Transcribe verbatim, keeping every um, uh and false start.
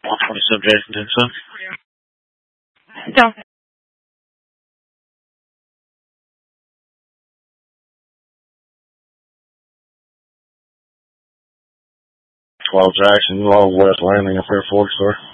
one twenty-seven Jason Dixon. Don't. twelve Jackson, Low West Landing, up here, Ford Store.